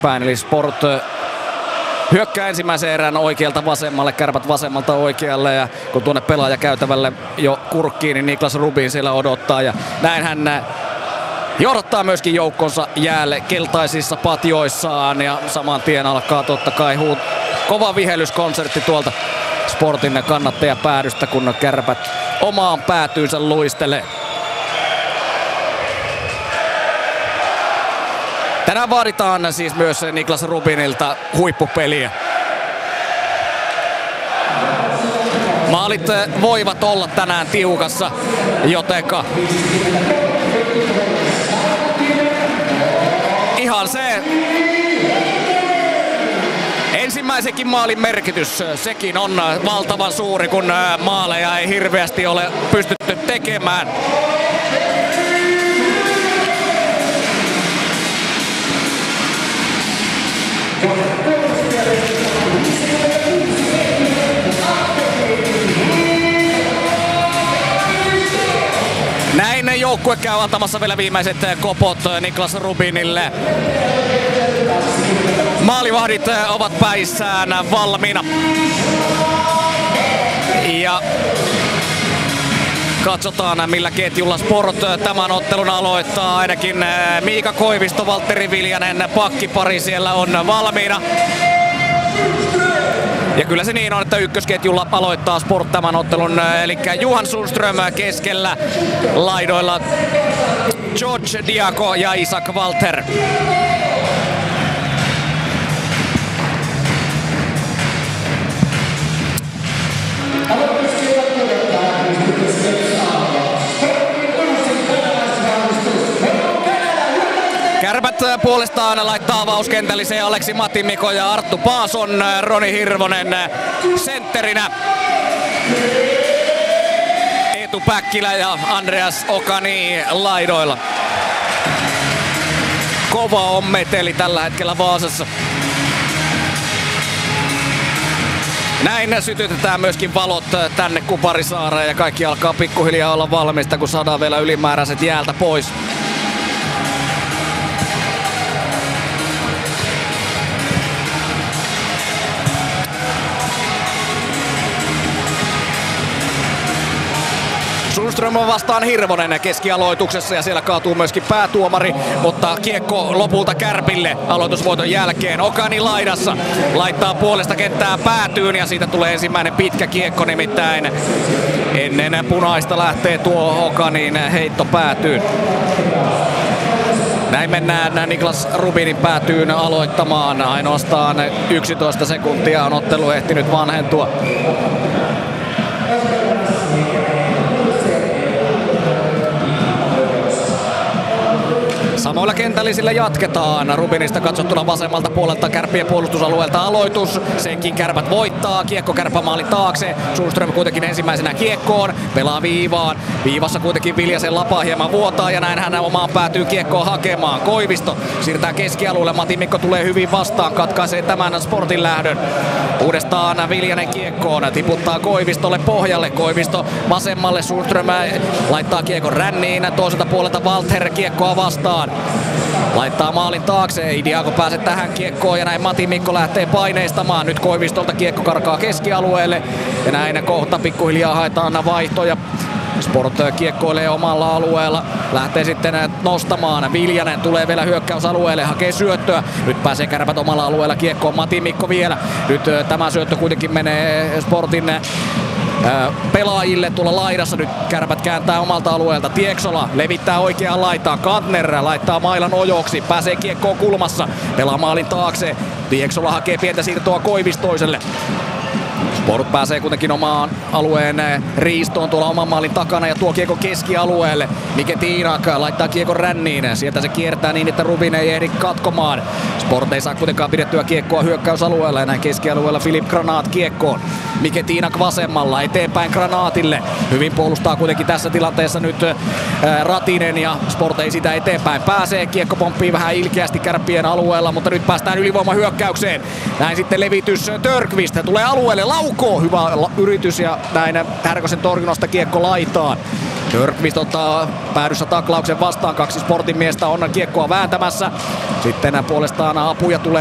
päin, eli Sport hyökkää ensimmäisen erän oikealta vasemmalle, Kärpät vasemmalta oikealle, ja kun tuonne pelaajakäytävälle jo kurkkiin, niin Niklas Rubin siellä odottaa, ja näin hän johdattaa myöskin joukkonsa jäälle keltaisissa patjoissaan, ja saman tien alkaa totta kai kova vihellyskonsertti tuolta Sportin kannattajapäädystä, kun Kärpät omaan päätyynsä luistelee. Tänään vaaditaan siis myös Niklas Rubinilta huippupeliä. Maalit voivat olla tänään tiukassa, jotenka ihan se ensimmäisenkin maalin merkitys, sekin on valtavan suuri, kun maaleja ei hirveästi ole pystytty tekemään. Näin joukkue käy antamassa vielä viimeiset kopot Niklas Rubinille. Maalivahdit ovat päissään valmiina. Ja katsotaan millä ketjulla Sport tämän ottelun aloittaa. Ainakin Miika Koivisto, Valtteri Viljanen pakkipari siellä on valmiina. Ja kyllä se niin on, että ykkösketjulla aloittaa Sport tämän ottelun, eli Johan Sundström keskellä, laidoilla George Diaco ja Isak Walter. Kärpät puolestaan laittaa avauskentällisen Aleksi Matimiko ja Arttu Paason, Roni Hirvonen sentterinä. Eetu Päkkilä ja Andreas Okani laidoilla. Kova on meteli tällä hetkellä Vaasassa. Näin sytytetään myöskin valot tänne Kuparisaareen ja kaikki alkaa pikkuhiljaa olla valmista, kun saadaan vielä ylimääräiset jäältä pois. Sundström on vastaan Hirvonen keskialoituksessa ja siellä kaatuu myöskin päätuomari, mutta kiekko lopulta Kärpille aloitusvoiton jälkeen. Okani laidassa laittaa puolesta kenttää päätyyn ja siitä tulee ensimmäinen pitkä kiekko, nimittäin ennen punaista lähtee tuo Okanin heitto päätyyn. Näin mennään Niklas Rubinin päätyyn aloittamaan. Ainoastaan 11 sekuntia on ottelu ehtinyt vanhentua. Samoilla kentällisillä jatketaan. Rubinista katsottuna vasemmalta puolelta Kärppien puolustusalueelta aloitus. Senkin Kärpät voittaa. Kiekko Kärppämaalin taakse. Sundström kuitenkin ensimmäisenä kiekkoon. Pelaa viivaan. Viivassa kuitenkin Viljasen lapa hieman vuotaa ja näin hän omaan päätyy kiekkoa hakemaan. Koivisto siirtää keskialueelle. Matimikko tulee hyvin vastaan. Katkaisee tämän Sportin lähdön. Uudestaan Viljanen kiekkoon. Tiputtaa Koivistolle pohjalle. Koivisto vasemmalle. Sundström laittaa kiekon ränniin. Toiselta puolelta Walter kiekkoa vastaan. Laittaa maalin taakse, ei Diaco pääse tähän kiekkoon ja näin Matimikko lähtee paineistamaan. Nyt Koivistolta kiekko karkaa keskialueelle ja näin kohta pikkuhiljaa haetaan vaihtoja. Sport kiekkoilee omalla alueella, lähtee sitten nostamaan. Viljanen tulee vielä hyökkäysalueelle, hakee syöttöä. Nyt pääsee Kärpät omalla alueella kiekkoon, Matimikko vielä. Nyt tämä syöttö kuitenkin menee Sportin pelaajille tuolla laidassa. Nyt Kärpät kääntää omalta alueelta. Tieksola levittää oikeaan laitaan. Kantner laittaa mailan ojoksi. Pääsee kiekkoon kulmassa. Pelaa maalin taakse. Tieksola hakee pientä siirtoa Koivistoiselle. Sport pääsee kuitenkin omaan alueen riistoon tuolla oman maalin takana ja tuo kiekko keskialueelle. Mike Tiinak laittaa kiekon ränniin. Sieltä se kiertää niin, että Rubin ei ehdi katkomaan. Sport ei saa kuitenkaan pidettyä kiekkoa hyökkäysalueella ja näin keskialueella Filip Granat kiekkoon. Mike Tiinak vasemmalla eteenpäin Granatille. Hyvin puolustaa kuitenkin tässä tilanteessa nyt Ratinen ja Sport ei sitä eteenpäin pääsee. Kiekko pomppii vähän ilkeästi Kärppien alueella, mutta nyt päästään ylivoimahyökkäykseen. Näin sitten levitys Törkvist tulee alueelle, laukoo. Hyvä yritys ja näin Härkösen torjunnasta kiekko laitaan. Törkvist ottaa päädyssä taklauksen vastaan. 2 Sportin miestä on kiekkoa vääntämässä. Sitten puolestaan apuja tulee